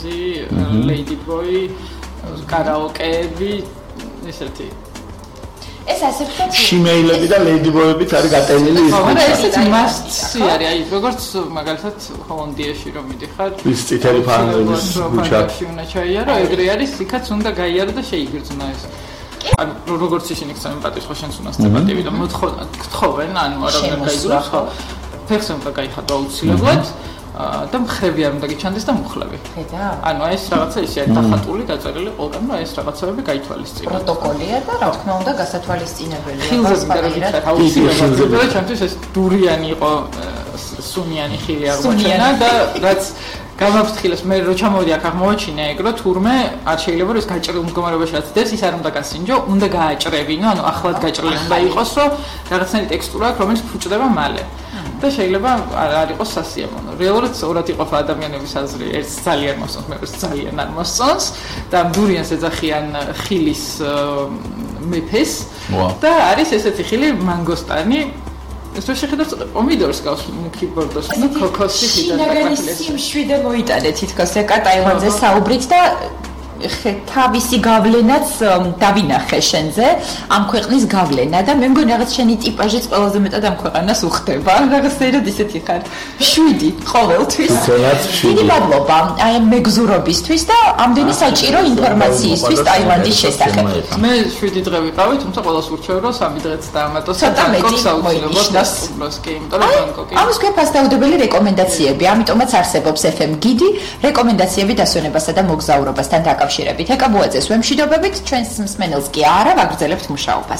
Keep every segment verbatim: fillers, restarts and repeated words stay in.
ჯაზი, Lady Boy, karaoke-ები, ესეთი ეს ასე ვთქვათ შიმეილები და Lady Boy-ებიც არის გატენილი ის. მაგრამ ესეთი must-see არის, აი როგორც მაგალითად ჰოლანდიაში რომ მიდიხარ, ის წითელი ფანელის ბუჩაკში უნდა ჩაიარო, ეგრე არის, იქაც უნდა გაიარო და შეიგრძნო ეს. ანუ როგორც ისინი ხსენ პატრის ხო შენს უნდა სტატივი და მოთხოვენ, ანუ არა უნდა გაიგრო ხო. ფეხს უნდა გაიხადო აუცილებლად. და მხრები არ უნდა გიჩანდეს და მუხლები. ხედა? ანუ ეს რაღაცა ისე არის დახატული, დაწერილი ყველგან, რომ ეს რაღაცები გაითვალისწინოთ. პროტოკოლია და რა თქმა უნდა გასათვალისწინებელია. ხილზე გადაგიხარ აუცილებლად. და ჩემთვის ეს დურიანი იყო სუნიანი ხილი აღმოჩენა და რაც გამაფრთხილეს მე რო ჩამოვიდი აქ აღმოაჩინე ეგრო თურმე არ შეიძლება რომ ეს გაჭრილ მდგომარეობაში აცდეს ის არ უნდა გასინჯო, უნდა გააჭრევინო, ანუ ახლად გაჭრილი უნდა იყოს, რომ რაღაცნაირი ტექსტურა აქვს, რომელიც ფუჭდება მალე. და შეიძლება არ იყოს სასიამოვნო. რეალურად ორად იყოფა ადამიანების აზრი, ერთს ძალიან მოსწონს, მეორეს ძალიან არ მოსწონს და დურიანს ეძახიან ხილის მეფეს და არის ესეთი ხილი მანგოსტანი. ეს რო შეხედავთ პომიდორს გავს მუქი ბორდოს, ну კოკოსი ხიდა და კაკლის. სიმშვიდე მოიტანე თითქოს ეკა ტაილანდზე საუბრით და თავისი გავლენაც დავინახე შენზე ამ ქვეყნის გავლენა და მე მგონი რაღაც შენი ტიპაჟიც ყველაზე მეტად ამ ქვეყანას უხდება რაღაცნაირად ისეთი ხარ შვიდი ყოველთვის დიდი მადლობა აი ამ მეგზურობისთვის და ამდენი საჭირო ინფორმაციისთვის ტაილანდის შესახებ მე შვიდი დღე ვიყავი თუმცა ყველას ურჩევ რომ სამი დღეც დაამატოს ცოტა მეტი მოინიშნოს კი იმიტომ რომ ბანკოკი ამის გვეფასდაუდებელი რეკომენდაციები ამიტომაც არსებობს ეფ ემ გიდი რეკომენდაციები დასვენებასა და მოგზაურობასთან დაკავშირებით შერებით ეკაბუაძეს ვემშვიდობებით ჩვენს მსმენელს კი არა ვაგრძელებთ მუშაობას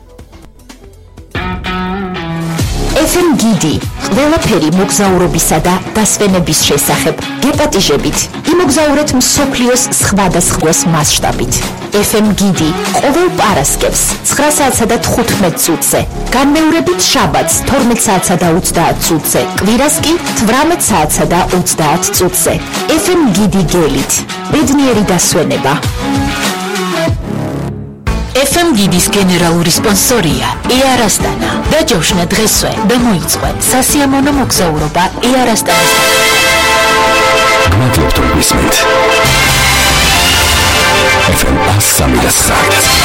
ეფ ემ გიდი ყველაფერი მოგზაურობისა და დასვენების შესახებ გეპატიჟებით იმოგზაურეთ მსოფლიოს სხვადასხვა მასშტაბით ეფ ემ გიდი ყოველ პარასკევს ცხრა საათსა და თხუთმეტ წუთზე განმეორებით შაბათს თორმეტ საათსა და ოცდაათ წუთზე კვირას კი თვრამეტ საათსა და ოცდაათ წუთზე ეფ ემ გიდი გელით ბედნიერი დასვენება ეფ ემ გიდის გენერალური სპონსორია ეარ ასტანა დაჯავშნა დღესვე და მოიწყო სასიამოვნო მოგზაურობა ეარ ასტანასთან მადლობთ რომ ისმენთ ეფ ემ ას სამი და სამი